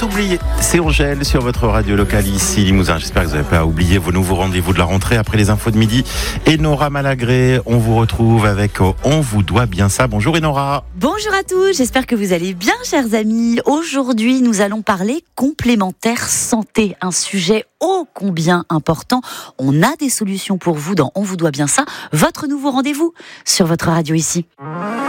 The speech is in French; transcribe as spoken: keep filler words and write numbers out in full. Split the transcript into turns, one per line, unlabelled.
tout oublié. C'est Angèle sur votre radio locale ici, Limousin. J'espère que vous n'avez pas oublié vos nouveaux rendez-vous de la rentrée après les infos de midi. Et Nora Malagré, on vous retrouve avec On vous doit bien ça. Bonjour Enora.
Bonjour à tous, j'espère que vous allez bien, chers amis. Aujourd'hui, nous allons parler complémentaire santé, un sujet ô combien important. On a des solutions pour vous dans On vous doit bien ça, votre nouveau rendez-vous sur votre radio ici.